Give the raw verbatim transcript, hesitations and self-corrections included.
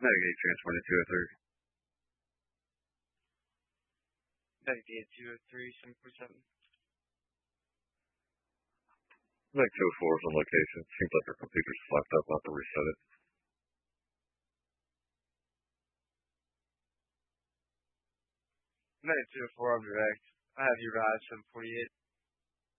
Navigate transport to two oh three. Navigate two oh three, seven four seven. I think two oh four is on location. Seems like our computer's fucked up. I'll have to reset it. Navigate two oh four, I'll be direct. I have you rise seven forty-eight.